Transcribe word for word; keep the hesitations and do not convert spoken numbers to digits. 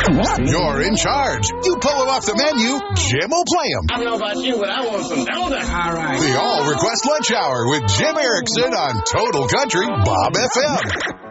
You're in charge. You pull them off the menu, Jim will play them. I don't know about you, but I want some donuts. All right. The All Request Lunch Hour with Jim Erickson on Total Country Bob F M.